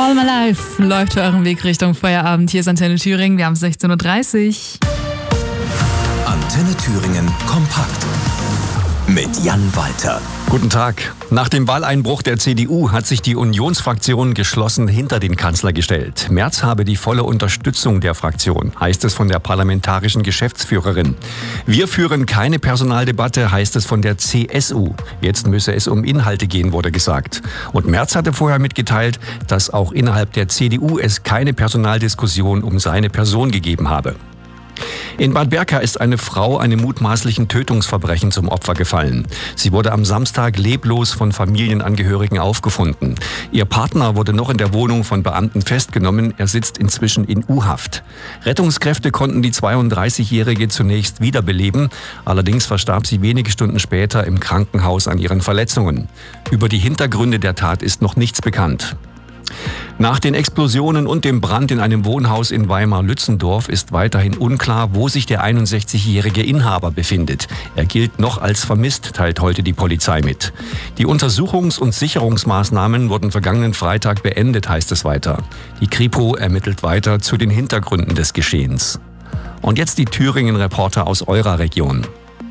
All My Life läuft für euren Weg Richtung Feierabend. Hier ist Antenne Thüringen, wir haben 16.30 Uhr. Antenne Thüringen kompakt mit Jan Walter. Guten Tag. Nach dem Wahleinbruch der CDU hat sich die Unionsfraktion geschlossen hinter den Kanzler gestellt. Merz habe die volle Unterstützung der Fraktion, heißt es von der parlamentarischen Geschäftsführerin. Wir führen keine Personaldebatte, heißt es von der CSU. Jetzt müsse es um Inhalte gehen, wurde gesagt. Und Merz hatte vorher mitgeteilt, dass auch innerhalb der CDU es keine Personaldiskussion um seine Person gegeben habe. In Bad Berka ist eine Frau einem mutmaßlichen Tötungsverbrechen zum Opfer gefallen. Sie wurde am Samstag leblos von Familienangehörigen aufgefunden. Ihr Partner wurde noch in der Wohnung von Beamten festgenommen. Er sitzt inzwischen in U-Haft. Rettungskräfte konnten die 32-Jährige zunächst wiederbeleben. Allerdings verstarb sie wenige Stunden später im Krankenhaus an ihren Verletzungen. Über die Hintergründe der Tat ist noch nichts bekannt. Nach den Explosionen und dem Brand in einem Wohnhaus in Weimar-Lützendorf ist weiterhin unklar, wo sich der 61-jährige Inhaber befindet. Er gilt noch als vermisst, teilt heute die Polizei mit. Die Untersuchungs- und Sicherungsmaßnahmen wurden vergangenen Freitag beendet, heißt es weiter. Die Kripo ermittelt weiter zu den Hintergründen des Geschehens. Und jetzt die Thüringen-Reporter aus eurer Region.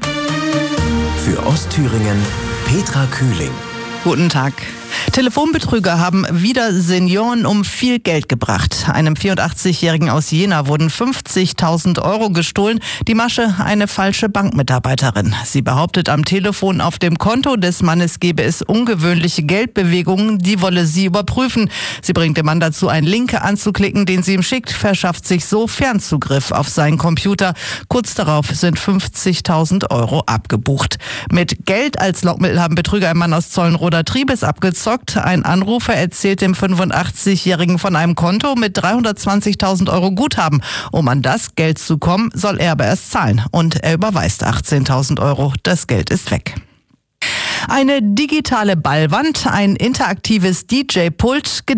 Für Ostthüringen Petra Kühling. Guten Tag. Telefonbetrüger haben wieder Senioren um viel Geld gebracht. Einem 84-Jährigen aus Jena wurden 50.000 Euro gestohlen. Die Masche eine falsche Bankmitarbeiterin. Sie behauptet am Telefon, auf dem Konto des Mannes gebe es ungewöhnliche Geldbewegungen. Die wolle sie überprüfen. Sie bringt den Mann dazu, einen Link anzuklicken, den sie ihm schickt, verschafft sich so Fernzugriff auf seinen Computer. Kurz darauf sind 50.000 Euro abgebucht. Mit Geld als Lockmittel haben Betrüger einen Mann aus Zollenroda-Triebes abgezockt. Ein Anrufer erzählt dem 85-Jährigen von einem Konto mit 320.000 Euro Guthaben. Um an das Geld zu kommen, soll er aber erst zahlen. Und er überweist 18.000 Euro. Das Geld ist weg. Eine digitale Ballwand, ein interaktives DJ-Pult,